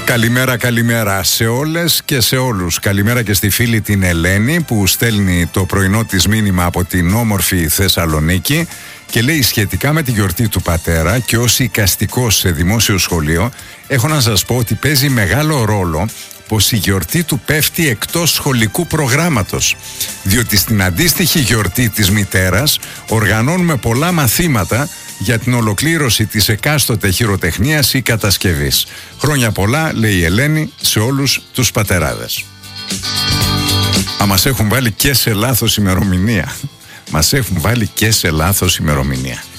Καλημέρα σε όλες και σε όλους. Καλημέρα και στη φίλη την Ελένη που στέλνει το πρωινό της μήνυμα από την όμορφη Θεσσαλονίκη και λέει σχετικά με τη γιορτή του πατέρα και ως οικαστικός σε δημόσιο σχολείο έχω να σας πω ότι παίζει μεγάλο ρόλο πως η γιορτή του πέφτει εκτός σχολικού προγράμματος, διότι στην αντίστοιχη γιορτή της μητέρας οργανώνουμε πολλά μαθήματα για την ολοκλήρωση της εκάστοτε χειροτεχνίας ή κατασκευής. Χρόνια πολλά, λέει η Ελένη, σε όλους τους πατεράδες. Μας έχουν βάλει και σε λάθος ημερομηνία. Μας έχουν βάλει και σε λάθος ημερομηνία.